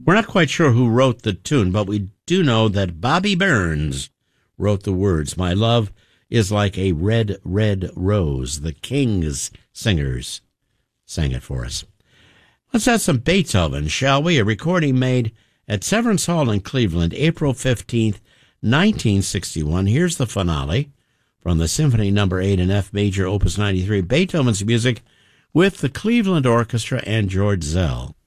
We're not quite sure who wrote the tune, but we do know that Bobby Burns wrote the words. My love is like a red, red rose. The Kings singers sang it for us. Let's have some Beethoven, shall we? A recording made at Severance Hall in Cleveland, April 15th, 1961. Here's the finale from the Symphony No. 8 in F Major, Opus 93, Beethoven's music with the Cleveland Orchestra and George Zell.